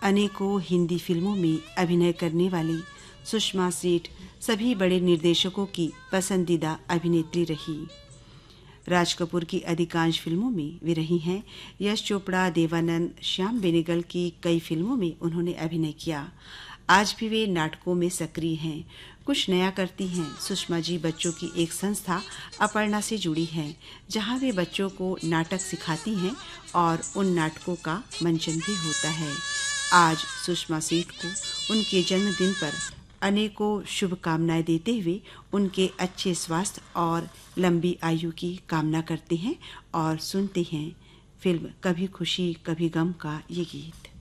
अनेकों हिंदी फिल्मों में अभिनय करने वाली सुषमा सेठ सभी बड़े निर्देशकों की पसंदीदा अभिनेत्री रही। राज कपूर की अधिकांश फिल्मों में वे रही हैं। यश चोपड़ा, देवानंद, श्याम बेनेगल की कई फिल्मों में उन्होंने अभिनय किया। आज भी वे नाटकों में सक्रिय हैं। कुछ नया करती हैं। सुषमा जी बच्चों की एक संस्था अपर्णा से जुड़ी हैं, जहां वे बच्चों को नाटक सिखाती हैं और उन नाटकों का मंचन भी होता है। आज सुषमा सेठ को उनके जन्मदिन पर अनेकों शुभकामनाएं देते हुए उनके अच्छे स्वास्थ्य और लंबी आयु की कामना करते हैं और सुनते हैं फिल्म कभी खुशी कभी गम का ये गीत।